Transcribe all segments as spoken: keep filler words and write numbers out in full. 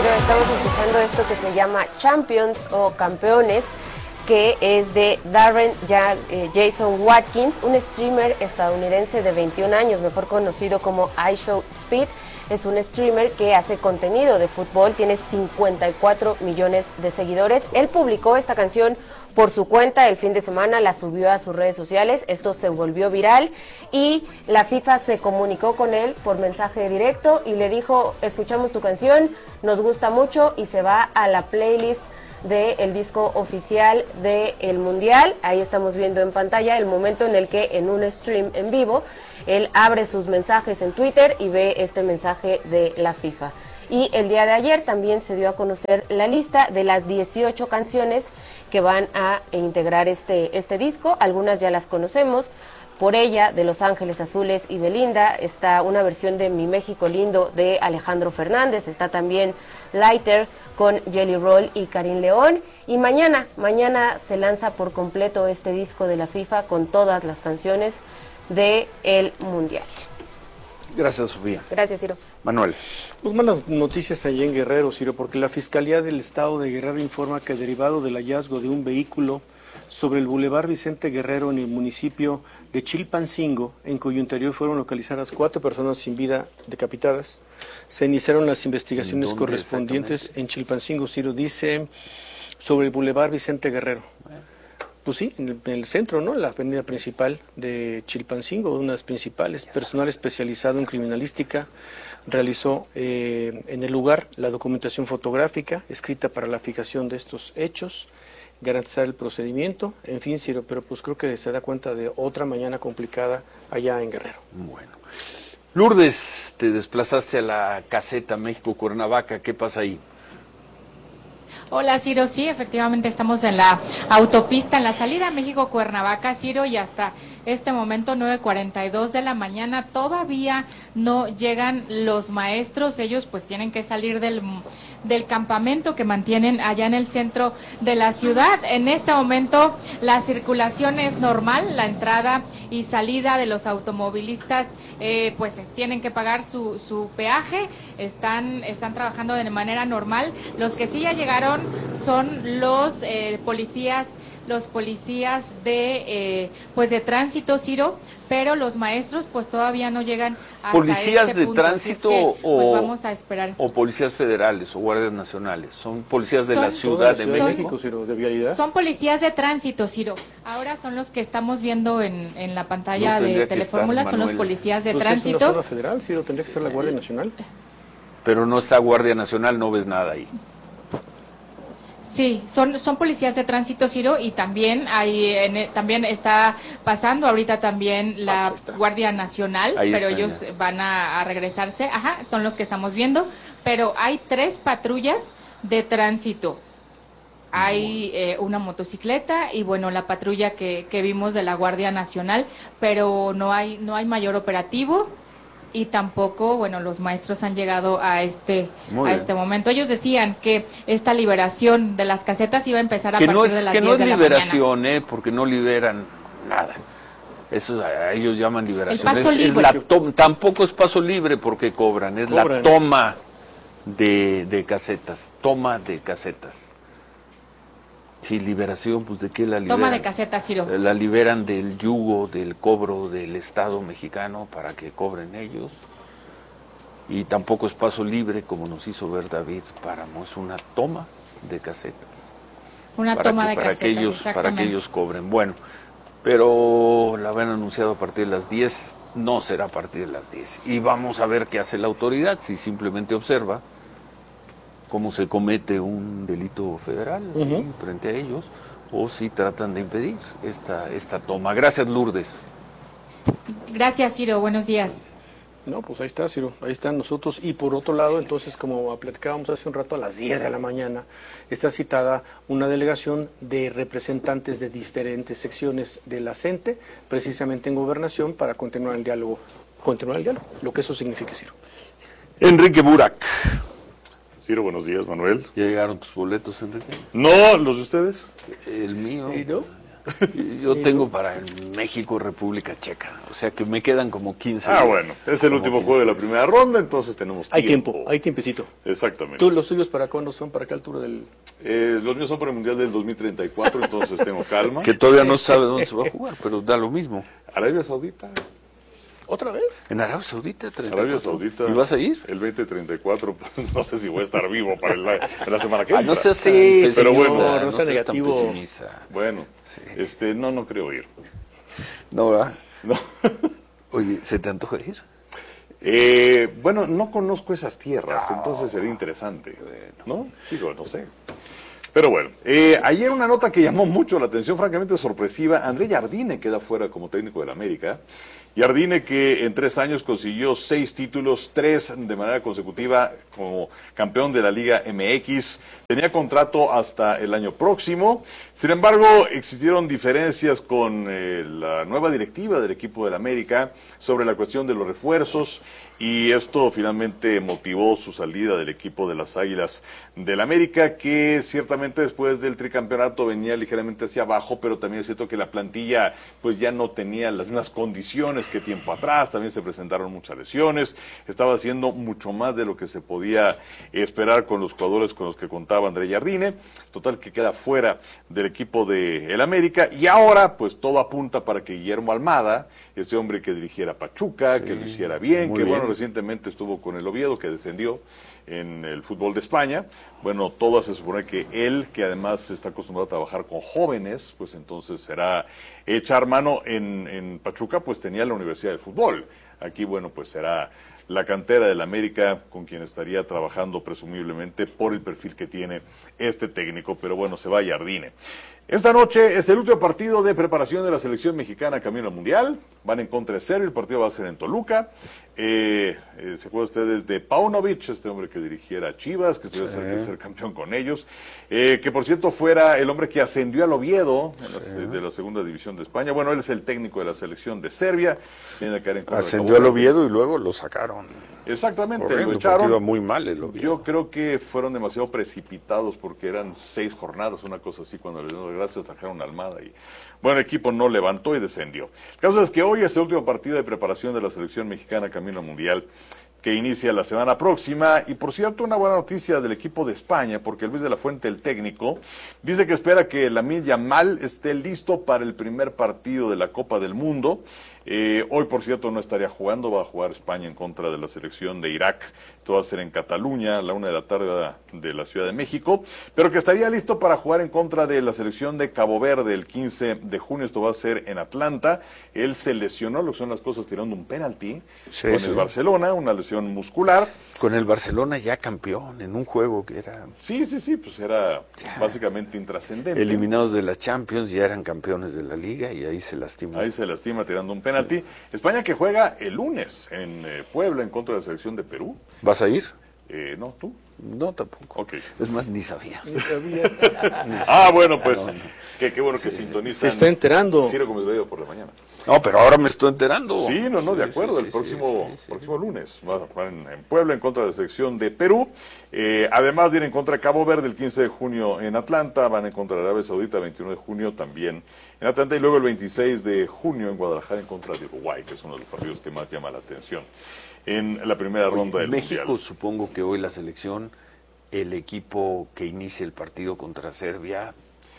estamos escuchando esto que se llama Champions o Campeones, que es de Darren ja eh, Jason Watkins, un streamer estadounidense de veintiún años, mejor conocido como iShowSpeed. Es un streamer que hace contenido de fútbol, tiene cincuenta y cuatro millones de seguidores. Él publicó esta canción por su cuenta el fin de semana, la subió a sus redes sociales, esto se volvió viral y la FIFA se comunicó con él por mensaje directo y le dijo: escuchamos tu canción, nos gusta mucho, y se va a la playlist del disco oficial del Mundial. Ahí estamos viendo en pantalla el momento en el que en un stream en vivo él abre sus mensajes en Twitter y ve este mensaje de la FIFA. Y el día de ayer también se dio a conocer la lista de las dieciocho canciones que van a integrar este, este disco. Algunas ya las conocemos: Por ella, de Los Ángeles Azules y Belinda. Está una versión de Mi México Lindo de Alejandro Fernández. Está también Lighter con Jelly Roll y Karim León. Y mañana, mañana se lanza por completo este disco de la FIFA con todas las canciones del Mundial. Gracias, Sofía. Gracias, Ciro. Manuel. Pues malas noticias allá en Guerrero, Ciro, porque la Fiscalía del Estado de Guerrero informa que derivado del hallazgo de un vehículo sobre el Boulevard Vicente Guerrero en el municipio de Chilpancingo, en cuyo interior fueron localizadas cuatro personas sin vida decapitadas, se iniciaron las investigaciones correspondientes en Chilpancingo. Ciro, dice sobre el Boulevard Vicente Guerrero. Pues sí, en el, en el centro, ¿no? La avenida principal de Chilpancingo, una de las principales. Personal especializado en criminalística realizó eh, en el lugar la documentación fotográfica escrita para la fijación de estos hechos, garantizar el procedimiento, en fin, Ciro, pero pues creo que se da cuenta de otra mañana complicada allá en Guerrero. Bueno. Lourdes, te desplazaste a la caseta México-Cuernavaca, ¿qué pasa ahí? Hola, Ciro, sí, efectivamente estamos en la autopista, en la salida a México-Cuernavaca, Ciro, y hasta este momento, nueve cuarenta y dos de la mañana, todavía no llegan los maestros. Ellos pues tienen que salir del, del campamento que mantienen allá en el centro de la ciudad. En este momento la circulación es normal, la entrada y salida de los automovilistas eh, pues tienen que pagar su, su peaje, están, están trabajando de manera normal. Los que sí ya llegaron son los eh, policías los policías de eh, pues de tránsito, Ciro, pero los maestros pues todavía no llegan hasta ¿Policías este de punto, tránsito que, o, pues vamos a esperar. o policías federales o guardias nacionales? ¿Son policías de son, la Ciudad de son, México? Ciro, de vialidad. Son policías de tránsito, Ciro. Ahora son los que estamos viendo en, en la pantalla no de Telefórmula, son los policías de pues tránsito. Es una zona federal, Ciro, tendría que ser la Guardia Nacional. Pero no está Guardia Nacional, no ves nada ahí. Sí, son son policías de tránsito, Ciro, y también hay en, también está pasando ahorita también la ah, Guardia Nacional, ahí pero están, ellos ya. van a, a regresarse. Ajá, son los que estamos viendo, pero hay tres patrullas de tránsito. Hay eh, una motocicleta y bueno, la patrulla que, que vimos de la Guardia Nacional, pero no hay no hay mayor operativo. Y tampoco, bueno, los maestros han llegado a este a este momento. Ellos decían que esta liberación de las casetas iba a empezar a que partir no es, de las que diez no es de la liberación, eh, porque no liberan nada. Eso a ellos llaman liberación. El paso es, es libre. la to tampoco es paso libre porque cobran, es cobran. la toma de, de casetas, toma de casetas. Sí, liberación, pues ¿de qué la liberan? Toma de casetas, Ciro. La liberan del yugo, del cobro del Estado mexicano para que cobren ellos. Y tampoco es paso libre, como nos hizo ver David Páramo, es una toma de casetas. Una para toma que, de para casetas, que ellos, para que ellos cobren. Bueno, pero la habían anunciado a partir de las diez, no será a partir de las diez. Y vamos a ver qué hace la autoridad, si simplemente observa cómo se comete un delito federal uh-huh. frente a ellos, o si tratan de impedir esta, esta toma. Gracias, Lourdes. Gracias, Ciro. Buenos días. No, pues ahí está, Ciro, ahí están nosotros. Y por otro lado, sí. entonces, como platicábamos hace un rato, a las diez de la mañana, está citada una delegación de representantes de diferentes secciones de la CENTE, precisamente en Gobernación, para continuar el diálogo, continuar el diálogo, lo que eso signifique, Ciro. Enrique Burak. Ciro, buenos días, Manuel. ¿Ya llegaron tus boletos, Enrique? No, ¿los de ustedes? El mío. ¿Y no? Yo tengo para el México República Checa, o sea que me quedan como quince Ah, días, bueno, es el último juego de la primera ronda, entonces tenemos Hay tiempo. tiempo, hay tiempecito. Exactamente. ¿Tú los tuyos para cuándo son? ¿Para qué altura del...? Eh, los míos son para el Mundial del dos mil treinta y cuatro, entonces tengo calma. Que todavía no sabe dónde se va a jugar, pero da lo mismo. Arabia Saudita. ¿Otra vez? En Arabia Saudita, treinta y cuatro. Arabia Saudita. ¿Y vas a ir? El veinte treinta y cuatro, pues, no sé si voy a estar vivo para el- la, la semana que Ah, entra. no seas tan Sí, pesimista, pero bueno, no no sea seas tan negativo. pesimista. Bueno, este, no, no creo ir. No, ¿verdad? No. Oye, ¿se te antoja ir? Eh, bueno, no conozco esas tierras, entonces sería interesante, ¿no? Digo, no sé. Pero bueno, eh, ayer una nota que llamó mucho la atención, francamente sorpresiva. André Jardine queda fuera como técnico del América. Jardine, que en tres años consiguió seis títulos, tres de manera consecutiva como campeón de la Liga M X, tenía contrato hasta el año próximo. Sin embargo, existieron diferencias con eh, la nueva directiva del equipo del América sobre la cuestión de los refuerzos, y esto finalmente motivó su salida del equipo de las Águilas del América, que ciertamente después del tricampeonato venía ligeramente hacia abajo, pero también es cierto que la plantilla pues ya no tenía las mismas condiciones que tiempo atrás, también se presentaron muchas lesiones, estaba haciendo mucho más de lo que se podía esperar con los jugadores con los que contaba André Jardine. Total que queda fuera del equipo de el América, y ahora pues todo apunta para que Guillermo Almada, ese hombre que dirigiera Pachuca, sí, que lo hiciera bien, que bien. bueno, recientemente estuvo con el Oviedo, que descendió en el fútbol de España. Bueno, todo se supone que él, que además está acostumbrado a trabajar con jóvenes, pues entonces será echar mano. En, en Pachuca, pues tenía la Universidad del Fútbol. Aquí, bueno, pues será la cantera del América con quien estaría trabajando presumiblemente por el perfil que tiene este técnico. Pero bueno, se va Jardine. Esta noche es el último partido de preparación de la selección mexicana camino al Mundial. Van en contra de Serbia, el partido va a ser en Toluca. Eh, eh, ¿Se acuerdan ustedes de Paunovic, este hombre que dirigiera Chivas, que estuvo sí. cerca de ser campeón con ellos? Eh, que por cierto fuera el hombre que ascendió al Oviedo en la, sí. de la segunda división de España. Bueno, él es el técnico de la selección de Serbia. Viene a caer en contra ascendió al Oviedo y luego lo sacaron. Exactamente, corriendo, lo echaron. Iba muy mal el Oviedo. Yo creo que fueron demasiado precipitados porque eran seis jornadas, una cosa así, cuando le dieron gracias trajeron a Almada y bueno, el equipo no levantó y descendió. El caso es que hoy es el último partido de preparación de la selección mexicana camino al Mundial, que inicia la semana próxima. Y por cierto, una buena noticia del equipo de España, porque Luis de la Fuente, el técnico, dice que espera que Lamine Yamal esté listo para el primer partido de la Copa del Mundo. Eh, hoy, por cierto, no estaría jugando, va a jugar España en contra de la selección de Irak. Esto va a ser en Cataluña, a la una de la tarde de la Ciudad de México, pero que estaría listo para jugar en contra de la selección de Cabo Verde el quince de junio. Esto va a ser en Atlanta. Él se lesionó, lo que son las cosas, tirando un penalti sí, con sí. el Barcelona, una lesión muscular. Con el Barcelona ya campeón en un juego que era... Sí, sí, sí, pues era ya. básicamente intrascendente. Eliminados de la Champions, ya eran campeones de la Liga y ahí se lastima. Ahí se lastima tirando un penalti. Sí. España que juega el lunes en eh, Puebla en contra de la selección de Perú. ¿Vas a ir? Eh, no, ¿tú? No, tampoco. Okay. Es más, ni sabía. Ni sabía. Ah, bueno, pues, no, no. Qué, qué bueno que sí. sintonizan. Se está enterando. Ciro Gómez Bello por la mañana. No, pero ahora me estoy enterando. Sí, no, no, de acuerdo. Sí, sí, el próximo, sí, sí, sí, próximo sí. lunes va a jugar en, en Puebla en contra de la selección de Perú. Eh, además, vienen en contra de Cabo Verde el quince de junio en Atlanta. Van en contra de Arabia Saudita el veintiuno de junio también en Atlanta. Y luego el veintiséis de junio en Guadalajara en contra de Uruguay, que es uno de los partidos que más llama la atención en la primera Oye, ronda del México, Mundial. Supongo que hoy la selección, el equipo que inicie el partido contra Serbia,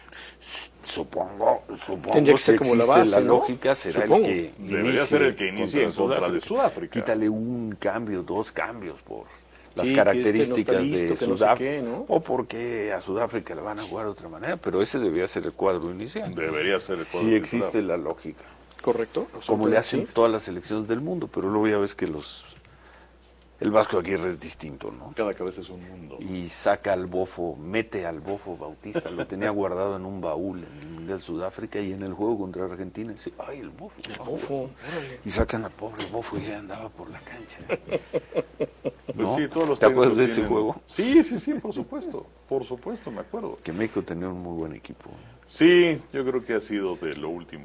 supongo, supongo tendría que ser como la base, la ¿no? lógica será Supongo. el que debería ser el que inicie en contra Sudáfrica. de Sudáfrica. Quítale un cambio, dos cambios por las sí, características que es que no de listo, Sudáfrica, no sé qué, ¿no? o porque a Sudáfrica le van a jugar de otra manera, pero ese debería ser el cuadro inicial. Debería ser el cuadro si existe la lógica. Correcto. Como le hacen sí. todas las selecciones del mundo, pero luego ya ves que los el Vasco Aguirre es distinto, ¿no? Cada cabeza es un mundo. Y saca al bofo, mete al bofo Bautista, lo tenía guardado en un baúl en el Mundial Sudáfrica y en el juego contra Argentina dice, ay, el bofo. El bofo, órale. Y sacan al pobre bofo y ya andaba por la cancha. Pues ¿No? sí, todos los ¿Te acuerdas de tienen... ese juego? Sí, sí, sí, por supuesto, por supuesto, me acuerdo. Que México tenía un muy buen equipo. Sí, yo creo que ha sido de lo último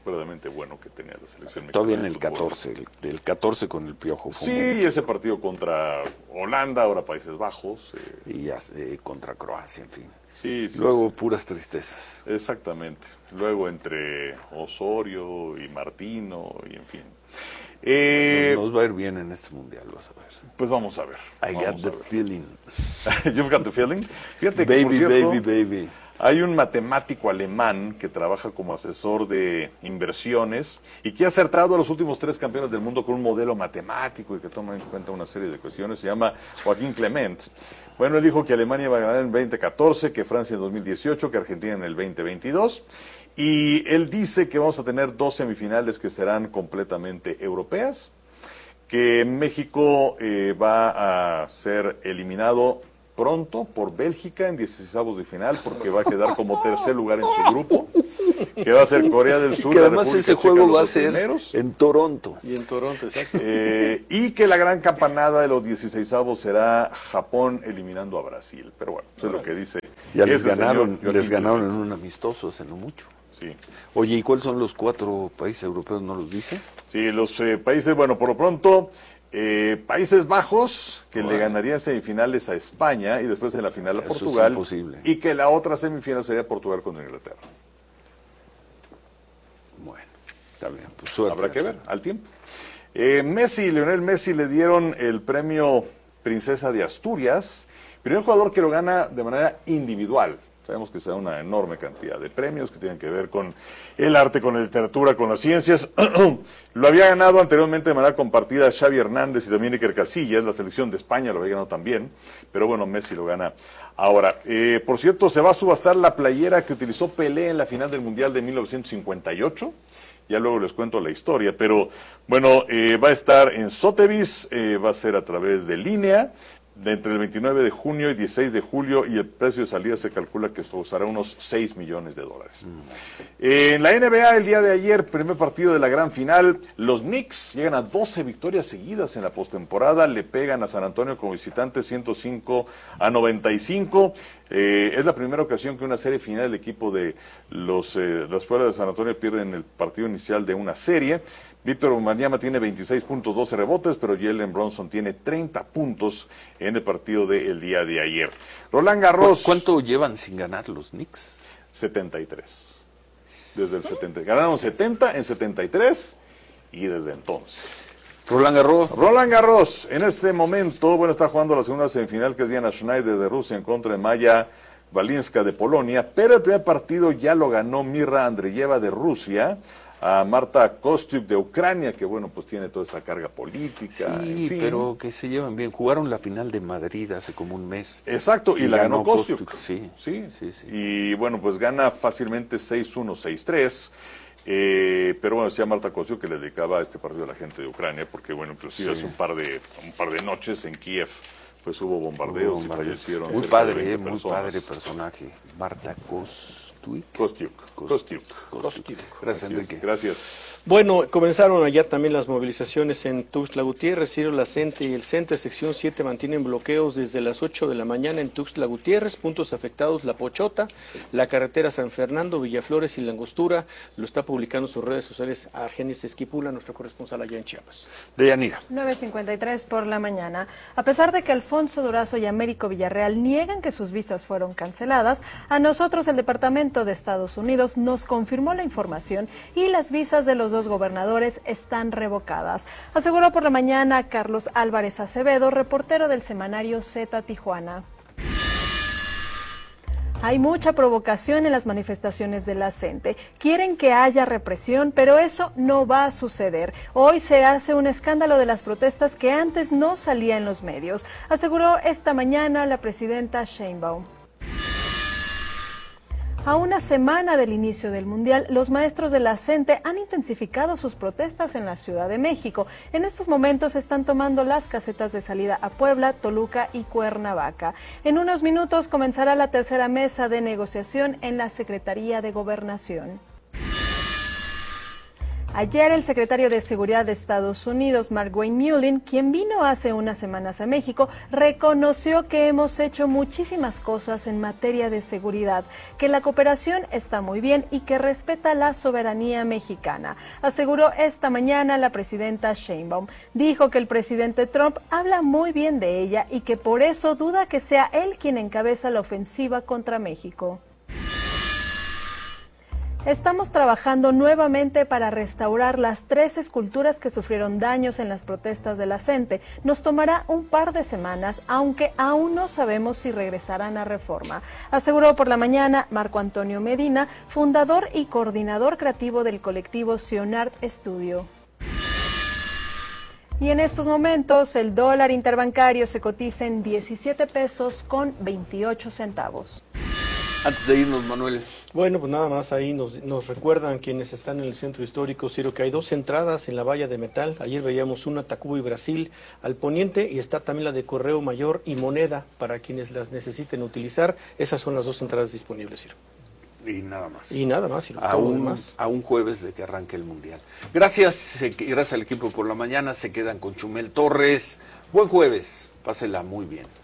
verdaderamente bueno que tenía la selección mexicana. Todavía en el fútbol. catorce, el, el catorce con el Piojo. Fue Sí, muy... ese partido contra Holanda, ahora Países Bajos. Eh, Y ya, eh, contra Croacia, en fin. sí, sí, Luego sí. puras tristezas. Exactamente. Luego entre Osorio y Martino, y en fin. Eh, Nos va a ir bien en este mundial, vas a ver. Pues vamos a ver. I got vamos the a ver. feeling. You've got the feeling. Fíjate que, Baby, por cierto, baby, baby. hay un matemático alemán que trabaja como asesor de inversiones y que ha acertado a los últimos tres campeones del mundo con un modelo matemático y que toma en cuenta una serie de cuestiones. Se llama Joaquín Clement. Bueno, él dijo que Alemania va a ganar en veinte catorce, que Francia en dos mil dieciocho, que Argentina en el veinte veintidós. Y él dice que vamos a tener dos semifinales que serán completamente europeas, que México eh, va a ser eliminado pronto por Bélgica en dieciseisavos de final porque va a quedar como tercer lugar en su grupo, que va a ser Corea del Sur. Que la además República ese Checa, juego los va a dos ser primeros. en Toronto. Y en Toronto, exacto. Eh, y que la gran campanada de los dieciseisavos será Japón eliminando a Brasil. Pero bueno, eso es lo que dice. Ya les ese ganaron, señor Joaquín les ganaron en Clement. un amistoso hace no mucho. Sí. Oye, ¿y cuáles son los cuatro países europeos? ¿No los dice? Sí, los eh, países, bueno, por lo pronto, eh, Países Bajos, que le ganarían semifinales a España y después en la final a Eso es Portugal. imposible. Y que la otra semifinal sería Portugal contra Inglaterra. Bueno, está bien. Pues suerte. Habrá que ver, al tiempo. Eh, Messi, Lionel Messi le dieron el premio Princesa de Asturias, primer jugador que lo gana de manera individual. Sabemos que se da una enorme cantidad de premios que tienen que ver con el arte, con la literatura, con las ciencias. Lo había ganado anteriormente de manera compartida Xavi Hernández y también Iker Casillas, la selección de España lo había ganado también, pero bueno, Messi lo gana ahora. Eh, por cierto, se va a subastar la playera que utilizó Pelé en la final del Mundial de mil novecientos cincuenta y ocho. Ya luego les cuento la historia, pero bueno, eh, va a estar en Sotheby's, eh, va a ser a través de línea, de entre el veintinueve de junio y dieciséis de julio, y el precio de salida se calcula que costará unos seis millones de dólares. Mm. Eh, en la N B A, el día de ayer, primer partido de la gran final, los Knicks llegan a doce victorias seguidas en la postemporada, le pegan a San Antonio como visitante ciento cinco a noventa y cinco. Eh, es la primera ocasión que una serie final el equipo de los eh, las Fueras de San Antonio pierden el partido inicial de una serie. Víctor Wembanyama tiene veintiséis puntos, doce rebotes, pero Jalen Bronson tiene treinta puntos en el partido del día de ayer. Roland Garros. ¿Cuánto llevan sin ganar los Knicks? setenta y tres. Desde el setenta. Ganaron setenta en setenta y tres y desde entonces. Roland Garros. Roland Garros, en este momento, bueno, está jugando la segunda semifinal, que es Diana Schneider de Rusia en contra de Maya Valinska de Polonia, pero el primer partido ya lo ganó Mirra Andreeva de Rusia a Marta Kostyuk de Ucrania, que bueno, pues tiene toda esta carga política. Sí, en fin. pero que se llevan bien. Jugaron la final de Madrid hace como un mes. Exacto, y, Y la ganó, ganó Kostyuk. Kostyuk, sí. Sí. Sí, sí. Y bueno, pues gana fácilmente seis uno, seis tres. Eh, pero bueno, decía Marta Kostyuk que le dedicaba este partido a la gente de Ucrania, porque bueno, inclusive Sí. hace un par de un par de noches en Kiev pues hubo bombardeos Hubo y bombardeos. fallecieron Muy cerca de padre, veinte eh, muy personas. padre personaje. Marta Kostyuk. Kostyuk. Kostyuk. Kostyuk. Gracias, Enrique. Gracias. Bueno, comenzaron allá también las movilizaciones en Tuxtla Gutiérrez. Ciro, la CENTE y el CENTE sección siete mantienen bloqueos desde las ocho de la mañana en Tuxtla Gutiérrez. Puntos afectados: La Pochota, la carretera San Fernando, Villaflores y La Angostura. Lo está publicando en sus redes sociales Argenis Esquipula, nuestro corresponsal allá en Chiapas. Deyanira. nueve cincuenta y tres por la mañana. A pesar de que Alfonso Durazo y Américo Villarreal niegan que sus visas fueron canceladas, a nosotros el Departamento de Estados Unidos nos confirmó la información y las visas de los dos gobernadores están revocadas. Aseguró por la mañana Carlos Álvarez Acevedo, reportero del semanario Z Tijuana. Hay mucha provocación en las manifestaciones de la CENTE. Quieren que haya represión, pero eso no va a suceder. Hoy se hace un escándalo de las protestas que antes no salía en los medios, aseguró esta mañana la presidenta Sheinbaum. A una semana del inicio del Mundial, los maestros de la CENTE han intensificado sus protestas en la Ciudad de México. En estos momentos están tomando las casetas de salida a Puebla, Toluca y Cuernavaca. En unos minutos comenzará la tercera mesa de negociación en la Secretaría de Gobernación. Ayer el secretario de Seguridad de Estados Unidos, Mark Wayne Mullin, quien vino hace unas semanas a México, reconoció que hemos hecho muchísimas cosas en materia de seguridad, que la cooperación está muy bien y que respeta la soberanía mexicana. Aseguró esta mañana la presidenta Sheinbaum. Dijo que el presidente Trump habla muy bien de ella y que por eso duda que sea él quien encabeza la ofensiva contra México. Estamos trabajando nuevamente para restaurar las tres esculturas que sufrieron daños en las protestas de la CENTE. Nos tomará un par de semanas, aunque aún no sabemos si regresarán a Reforma, aseguró por la mañana Marco Antonio Medina, fundador y coordinador creativo del colectivo Sionart Studio. Y en estos momentos el dólar interbancario se cotiza en diecisiete pesos con veintiocho centavos. Antes de irnos, Manuel. Bueno, pues nada más ahí nos, nos recuerdan quienes están en el centro histórico, Ciro, que hay dos entradas en la valla de metal. Ayer veíamos una Tacuba y Brasil al poniente y está también la de Correo Mayor y Moneda para quienes las necesiten utilizar. Esas son las dos entradas disponibles, Ciro. Y nada más. Y nada más, Ciro. A un, más. a un jueves de que arranque el Mundial. Gracias, gracias al equipo por la mañana. Se quedan con Chumel Torres. Buen jueves. Pásela muy bien.